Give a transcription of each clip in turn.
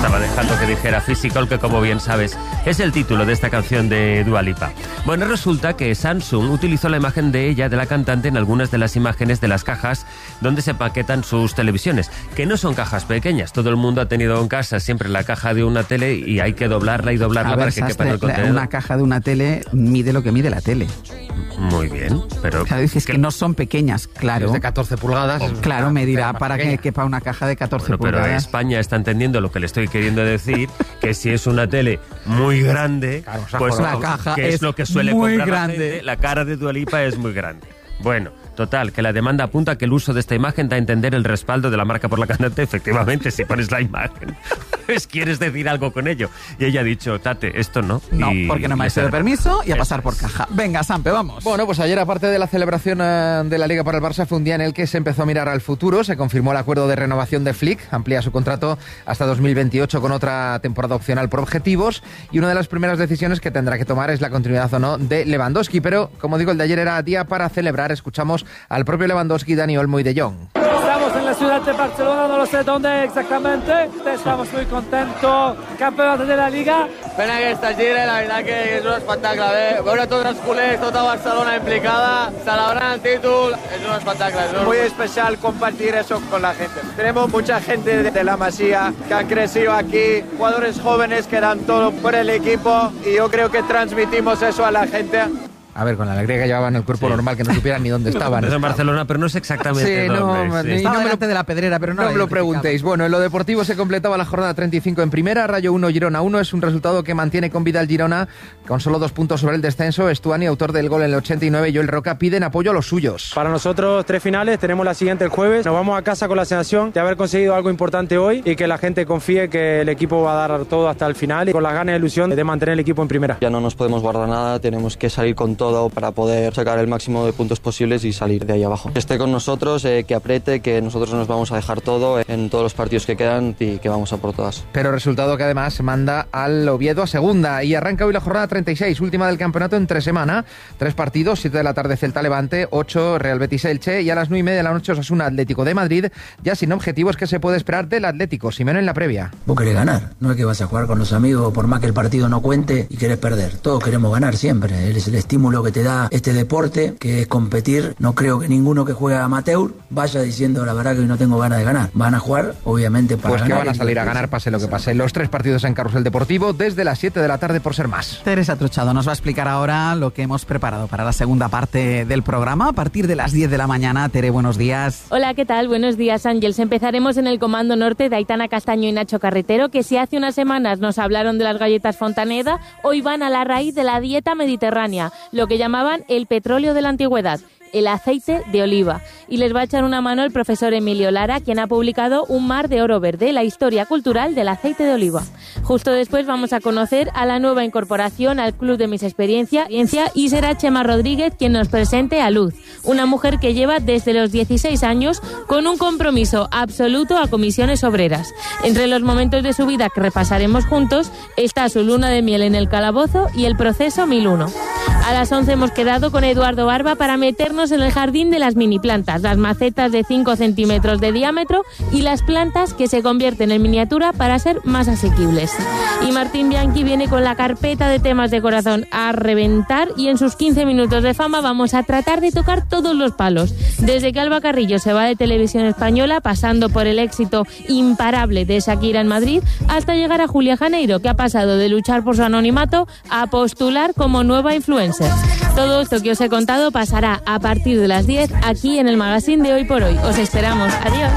estaba dejando que dijera Physical, que como bien sabes es el título de esta canción de Dua Lipa. Bueno, resulta que Samsung utilizó la imagen de ella, de la cantante, en algunas de las imágenes de las cajas donde se paquetan sus televisiones, que no son cajas pequeñas. Todo el mundo ha tenido en casa siempre la caja de una tele y hay que doblarla y doblarla para que quepa en el contenedor. Una caja de una tele mide lo que mide la tele. Muy bien, pero... Claro, dices que no son pequeñas, claro. Es de 14 pulgadas. Claro, medirá para que quepa una caja de 14 pulgadas. Pero España está entendiendo lo que le estoy queriendo decir, que si es una tele muy grande, claro, pues la caja que es lo que suele muy comprar grande. La gente, la cara de Dua Lipa es muy grande. Bueno, total, que la demanda apunta a que el uso de esta imagen da a entender el respaldo de la marca por la cantante. Efectivamente, si pones la imagen, pues quieres decir algo con ello. Y ella ha dicho, Tate, esto no. No, porque no me ha sido permiso y a pasar por caja. Venga, Sampe, vamos. Bueno, pues ayer, aparte de la celebración de la Liga para el Barça, fue un día en el que se empezó a mirar al futuro. Se confirmó el acuerdo de renovación de Flick, amplía su contrato hasta 2028 con otra temporada opcional por objetivos. Y una de las primeras decisiones que tendrá que tomar es la continuidad o no de Lewandowski. Pero, como digo, el de ayer era día para celebrar. Escuchamos al propio Lewandowski, Dani Olmo y De Jong. Estamos en la ciudad de Barcelona, no lo sé dónde exactamente. Estamos muy contentos, campeones de la Liga. Pena que esta gira, la verdad que és un espectacle. Veure tots els culers, tota Barcelona implicada, celebrant el títol, es un espectacle. Es muy especial compartir eso con la gente. Tenemos mucha gente de la Masía que han crecido aquí, jugadores jóvenes que dan todo por el equipo y yo creo que transmitimos eso a la gente. A ver, con la alegría que llevaban el cuerpo normal, que no supieran ni dónde estaban. Es en Barcelona, pero no sé exactamente dónde. Estaba delante de la Pedrera, pero no me lo preguntéis. Bueno, en lo deportivo se completaba la jornada 35 en primera, Rayo 1, Girona 1. Es un resultado que mantiene con vida el Girona, con solo 2 puntos sobre el descenso. Estuani, autor del gol en el 89, Joel Roca, piden apoyo a los suyos. Para nosotros 3 finales, tenemos la siguiente el jueves. Nos vamos a casa con la sensación de haber conseguido algo importante hoy y que la gente confíe que el equipo va a dar todo hasta el final y con las ganas y ilusión de mantener el equipo en primera. Ya no nos podemos guardar nada, tenemos que salir con todo para poder sacar el máximo de puntos posibles y salir de ahí abajo. Que esté con nosotros, que apriete, que nosotros nos vamos a dejar todo en todos los partidos que quedan y que vamos a por todas. Pero resultado que además manda al Oviedo a segunda y arranca hoy la jornada 36, última del campeonato entre semana. 3 partidos, 7 de la tarde Celta Levante, 8 Real Betis Elche y a las 9:30 de la noche Osasuna Atlético de Madrid, ya sin objetivos. Que se puede esperar del Atlético, Simeone en la previa. Vos querés ganar, no es que vas a jugar con los amigos por más que el partido no cuente y querés perder. Todos queremos ganar siempre, es el estímulo que te da este deporte, que es competir. No creo que ninguno que juegue amateur vaya diciendo la verdad que hoy no tengo ganas de ganar. Van a jugar, obviamente, para ganar. Pues que van a salir a ganar pase lo que pase. Los 3 partidos en Carrusel Deportivo desde las 7 de la tarde por ser más. Teresa Truchado nos va a explicar ahora lo que hemos preparado para la segunda parte del programa a partir de las 10 de la mañana. Tere, buenos días. Hola, ¿qué tal? Buenos días, Ángels. Empezaremos en el Comando Norte de Aitana Castaño y Nacho Carretero, que si hace unas semanas nos hablaron de las galletas Fontaneda, hoy van a la raíz de la dieta mediterránea, lo que llamaban el petróleo de la antigüedad, el aceite de oliva. Y les va a echar una mano el profesor Emilio Lara, quien ha publicado Un mar de oro verde, la historia cultural del aceite de oliva. Justo después vamos a conocer a la nueva incorporación al Club de Mis Experiencias y será Chema Rodríguez quien nos presente a Luz, una mujer que lleva desde los 16 años con un compromiso absoluto a comisiones obreras. Entre los momentos de su vida que repasaremos juntos está su luna de miel en el calabozo y el proceso 1001. A las 11 hemos quedado con Eduardo Barba para meternos en el jardín de las mini plantas, las macetas de 5 centímetros de diámetro y las plantas que se convierten en miniatura para ser más asequibles. Y Martín Bianchi viene con la carpeta de temas de corazón a reventar y en sus 15 minutos de fama vamos a tratar de tocar todos los palos. Desde que Alba Carrillo se va de Televisión Española, pasando por el éxito imparable de Shakira en Madrid, hasta llegar a Julia Janeiro, que ha pasado de luchar por su anonimato a postular como nueva influencer. Todo esto que os he contado pasará a partir de las 10 aquí en el magazine de Hoy por Hoy. Os esperamos. Adiós.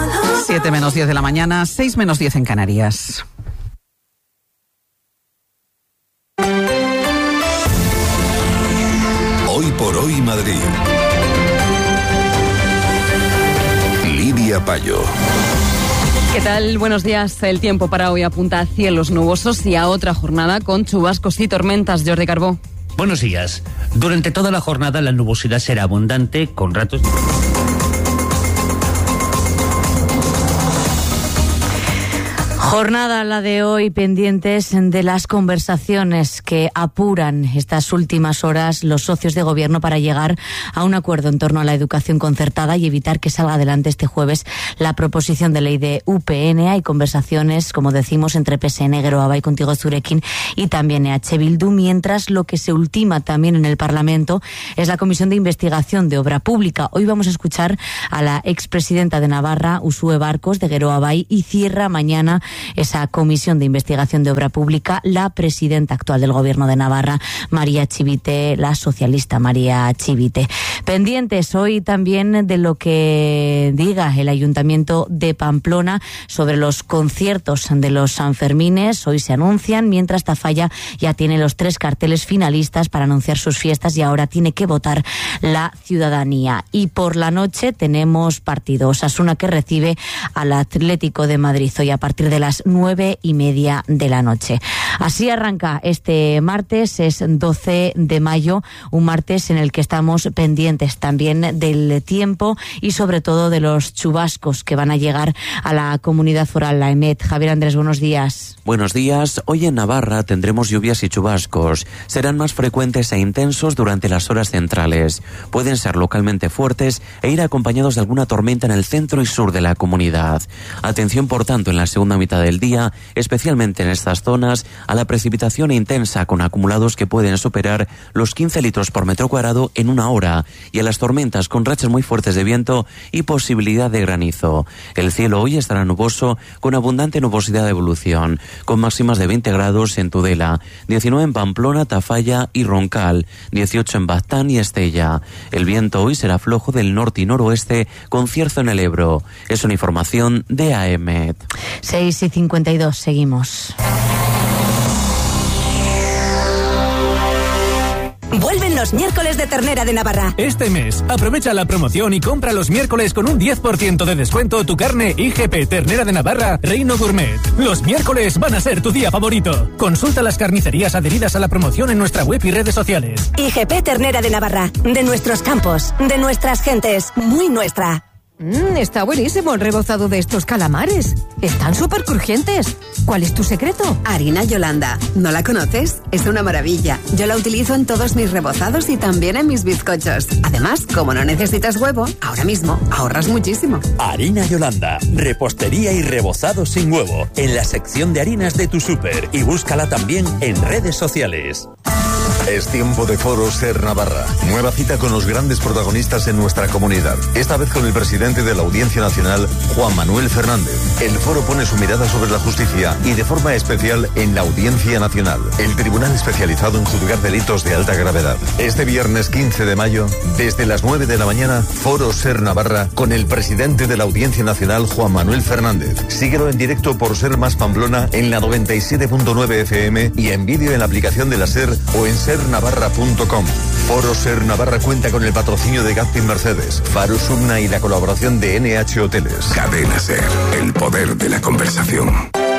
7 menos 10 de la mañana, 6 menos 10 en Canarias. Hoy por Hoy Madrid. Lidia Payo. ¿Qué tal? Buenos días. El tiempo para hoy apunta a cielos nubosos y a otra jornada con chubascos y tormentas. Jordi Carbó. Buenos días. Durante toda la jornada la nubosidad será abundante, con ratos... Jornada la de hoy, pendientes de las conversaciones que apuran estas últimas horas los socios de gobierno para llegar a un acuerdo en torno a la educación concertada y evitar que salga adelante este jueves la proposición de ley de UPN. Hay conversaciones, como decimos, entre PSN, Geroa Bai, Contigo Zurekin y también EH Bildu, mientras lo que se ultima también en el Parlamento es la Comisión de Investigación de Obra Pública. Hoy vamos a escuchar a la expresidenta de Navarra, Uxue Barkos, de Geroa Bai, y cierra mañana esa comisión de investigación de obra pública la presidenta actual del Gobierno de Navarra, María Chivite, la socialista María Chivite. Pendientes hoy también de lo que diga el Ayuntamiento de Pamplona sobre los conciertos de los Sanfermines. Hoy se anuncian, mientras Tafalla ya tiene los 3 carteles finalistas para anunciar sus fiestas y ahora tiene que votar la ciudadanía. Y por la noche tenemos partido. Osasuna, que recibe al Atlético de Madrid hoy a partir de las 9:30 de la noche. Así arranca este martes, es 12 de mayo, un martes en el que estamos pendientes también del tiempo y sobre todo de los chubascos que van a llegar a la comunidad foral, la EMET. Javier Andrés, buenos días. Buenos días. Hoy en Navarra tendremos lluvias y chubascos. Serán más frecuentes e intensos durante las horas centrales. Pueden ser localmente fuertes e ir acompañados de alguna tormenta en el centro y sur de la comunidad. Atención, por tanto, en la segunda mitad del día, especialmente en estas zonas, a la precipitación intensa con acumulados que pueden superar los 15 litros por metro cuadrado en una hora y a las tormentas con rachas muy fuertes de viento y posibilidad de granizo. El cielo hoy estará nuboso con abundante nubosidad de evolución, con máximas de 20 grados en Tudela, 19 en Pamplona, Tafalla y Roncal, 18 en Baztán y Estella. El viento hoy será flojo del norte y noroeste con cierzo en el Ebro. Es una información de AEMET. 6:52, seguimos. Vuelven los miércoles de ternera de Navarra. Este mes, aprovecha la promoción y compra los miércoles con un 10% de descuento tu carne IGP Ternera de Navarra Reino Gourmet. Los miércoles van a ser tu día favorito. Consulta las carnicerías adheridas a la promoción en nuestra web y redes sociales. IGP Ternera de Navarra, de nuestros campos, de nuestras gentes, muy nuestra. Está buenísimo el rebozado de estos calamares. Están súper crujientes. ¿Cuál es tu secreto? Harina Yolanda. ¿No la conoces? Es una maravilla. Yo la utilizo en todos mis rebozados y también en mis bizcochos. Además, como no necesitas huevo, ahora mismo ahorras muchísimo. Harina Yolanda. Repostería y rebozado sin huevo. En la sección de harinas de tu súper. Y búscala también en redes sociales. Es tiempo de Foro Ser Navarra. Nueva cita con los grandes protagonistas en nuestra comunidad. Esta vez con el presidente de la Audiencia Nacional, Juan Manuel Fernández. El foro pone su mirada sobre la justicia y de forma especial en la Audiencia Nacional, el tribunal especializado en juzgar delitos de alta gravedad. Este viernes 15 de mayo, desde las 9 de la mañana, Foro Ser Navarra con el presidente de la Audiencia Nacional, Juan Manuel Fernández. Síguelo en directo por Ser Más Pamplona en la 97.9 FM y en vídeo en la aplicación de la Ser o en sernavarra.com. Foro Ser Navarra cuenta con el patrocinio de Gazpin Mercedes, Faro Sumna y la colaboración de NH Hoteles. Cadena Ser, el poder de la conversación.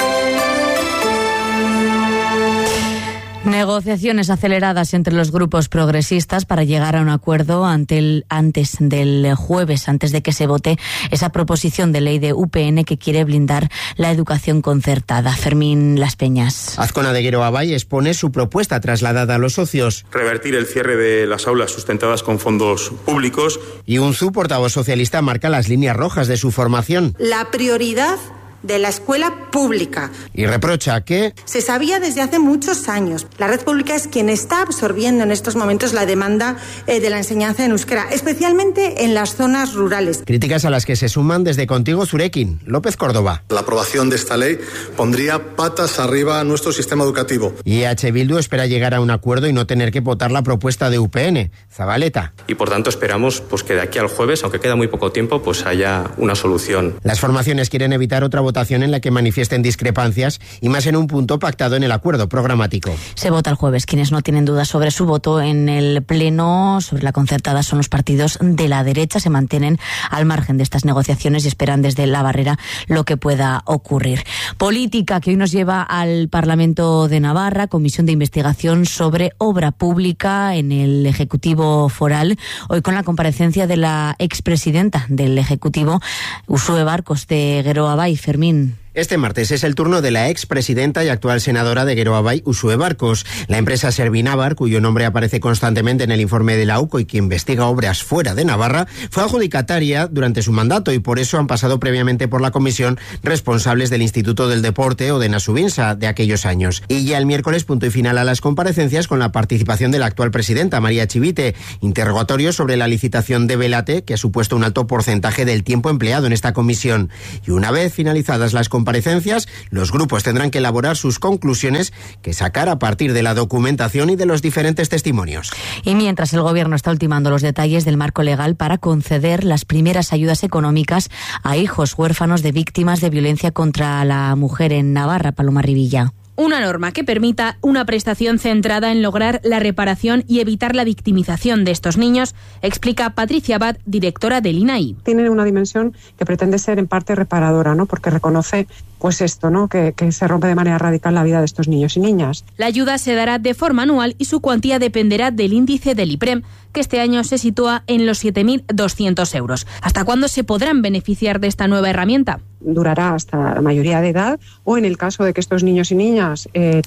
Negociaciones aceleradas entre los grupos progresistas para llegar a un acuerdo antes del jueves, antes de que se vote esa proposición de ley de UPN que quiere blindar la educación concertada. Fermín Las Peñas. Azcona de Geroa Bai expone su propuesta trasladada a los socios. Revertir el cierre de las aulas sustentadas con fondos públicos. Y Unzu, portavoz socialista, marca las líneas rojas de su formación. La prioridad de la escuela pública. Y reprocha que se sabía desde hace muchos años. La red pública es quien está absorbiendo en estos momentos la demanda de la enseñanza en euskera, especialmente en las zonas rurales. Críticas a las que se suman desde Contigo Zurekin. López Córdoba. La aprobación de esta ley pondría patas arriba a nuestro sistema educativo. Y EH Bildu espera llegar a un acuerdo y no tener que votar la propuesta de UPN. Zabaleta. Y por tanto esperamos que de aquí al jueves, aunque queda muy poco tiempo, haya una solución. Las formaciones quieren evitar otra votación en la que manifiesten discrepancias y más en un punto pactado en el acuerdo programático. Se vota el jueves. Quienes no tienen dudas sobre su voto en el pleno sobre la concertada son los partidos de la derecha. Se mantienen al margen de estas negociaciones y esperan desde la barrera lo que pueda ocurrir. Política que hoy nos lleva al Parlamento de Navarra, comisión de investigación sobre obra pública en el Ejecutivo Foral. Hoy con la comparecencia de la expresidenta del Ejecutivo, Uxue Barkos, de Geroa Bai. Fermín. Este martes es el turno de la expresidenta y actual senadora de Geroa Bai, Uxue Barcos. La empresa Servinavar, cuyo nombre aparece constantemente en el informe de la UCO y que investiga obras fuera de Navarra, fue adjudicataria durante su mandato y por eso han pasado previamente por la comisión responsables del Instituto del Deporte o de Nasubinsa de aquellos años. Y ya el miércoles punto y final a las comparecencias con la participación de la actual presidenta, María Chivite. Interrogatorio sobre la licitación de Belate, que ha supuesto un alto porcentaje del tiempo empleado en esta comisión. Y una vez finalizadas las comparecencias, los grupos tendrán que elaborar sus conclusiones que sacar a partir de la documentación y de los diferentes testimonios. Y mientras el Gobierno está ultimando los detalles del marco legal para conceder las primeras ayudas económicas a hijos huérfanos de víctimas de violencia contra la mujer en Navarra, Paloma Rivilla. Una norma que permita una prestación centrada en lograr la reparación y evitar la victimización de estos niños, explica Patricia Abad, directora del INAI. Tiene una dimensión que pretende ser en parte reparadora, ¿no? Porque reconoce pues esto, ¿no? Que se rompe de manera radical la vida de estos niños y niñas. La ayuda se dará de forma anual y su cuantía dependerá del índice del IPREM, que este año se sitúa en los 7.200 euros. ¿Hasta cuándo se podrán beneficiar de esta nueva herramienta? Durará hasta la mayoría de edad, o en el caso de que estos niños y niñas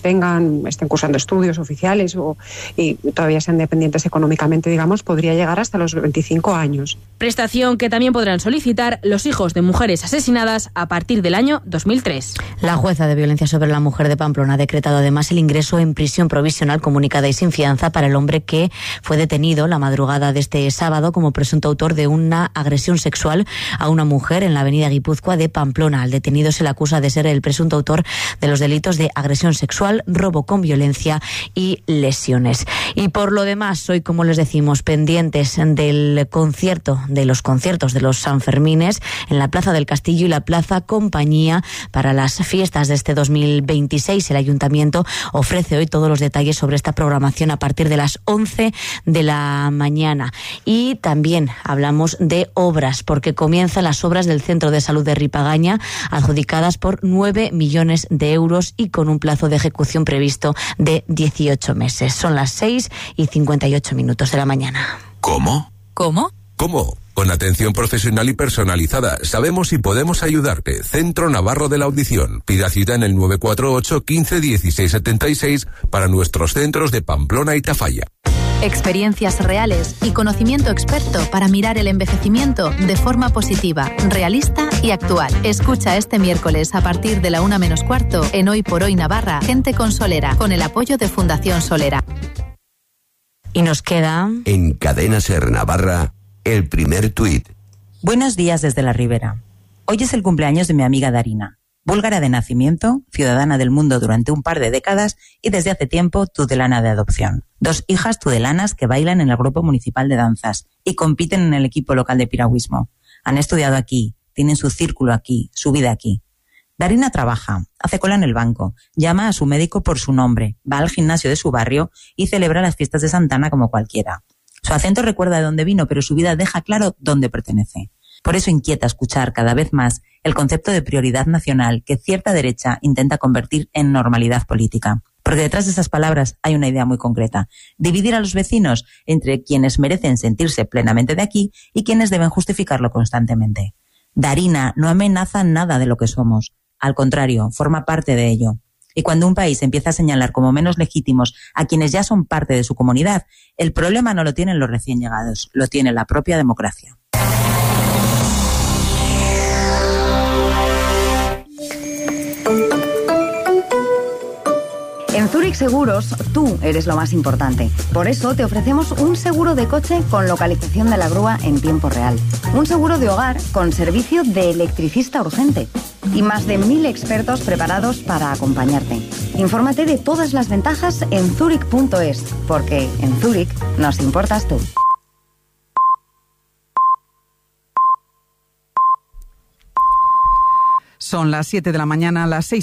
estén cursando estudios oficiales y todavía sean dependientes económicamente, digamos, podría llegar hasta los 25 años. Prestación que también podrán solicitar los hijos de mujeres asesinadas a partir del año 2003. La jueza de violencia sobre la mujer de Pamplona ha decretado además el ingreso en prisión provisional comunicada y sin fianza para el hombre que fue detenido la madrugada de este sábado como presunto autor de una agresión sexual a una mujer en la avenida Guipúzcoa de Pamplona. Al detenido se le acusa de ser el presunto autor de los delitos de agresión sexual, robo con violencia y lesiones. Y por lo demás, hoy, como les decimos, pendientes del concierto, de los conciertos de los Sanfermines en la Plaza del Castillo y la Plaza Compañía para las fiestas de este 2026. El Ayuntamiento ofrece hoy todos los detalles sobre esta programación a partir de las 11 de la mañana. Y también hablamos de obras, porque comienzan las obras del Centro de Salud de Ripagaña, adjudicadas por 9 millones de euros y con un plazo de ejecución previsto de 18 meses. Son las 6:58 de la mañana. ¿Cómo? ¿Cómo? ¿Cómo? Con atención profesional y personalizada. Sabemos y podemos ayudarte. Centro Navarro de la Audición. Pida cita en el 948 15 16 76 para nuestros centros de Pamplona y Tafalla. Experiencias reales y conocimiento experto para mirar el envejecimiento de forma positiva, realista y actual. Escucha este miércoles a partir de la 1:45 en Hoy por Hoy Navarra, Gente con Solera, con el apoyo de Fundación Solera. Y nos queda... En Cadena Ser Navarra, el primer tuit. Buenos días desde la Ribera. Hoy es el cumpleaños de mi amiga Darina, búlgara de nacimiento, ciudadana del mundo durante un par de décadas y desde hace tiempo tudelana de adopción. 2 hijas tudelanas que bailan en el grupo municipal de danzas y compiten en el equipo local de piragüismo. Han estudiado aquí, tienen su círculo aquí, su vida aquí. Darina trabaja, hace cola en el banco, llama a su médico por su nombre, va al gimnasio de su barrio y celebra las fiestas de Santana como cualquiera. Su acento recuerda de dónde vino, pero su vida deja claro dónde pertenece. Por eso inquieta escuchar cada vez más el concepto de prioridad nacional que cierta derecha intenta convertir en normalidad política. Porque detrás de esas palabras hay una idea muy concreta: dividir a los vecinos entre quienes merecen sentirse plenamente de aquí y quienes deben justificarlo constantemente. Darina no amenaza nada de lo que somos. Al contrario, forma parte de ello. Y cuando un país empieza a señalar como menos legítimos a quienes ya son parte de su comunidad, el problema no lo tienen los recién llegados, lo tiene la propia democracia. En Zurich Seguros, tú eres lo más importante. Por eso te ofrecemos un seguro de coche con localización de la grúa en tiempo real. Un seguro de hogar con servicio de electricista urgente. Y más de 1.000 expertos preparados para acompañarte. Infórmate de todas las ventajas en Zurich.es, porque en Zurich nos importas tú. Son las 7 de la mañana, las 6.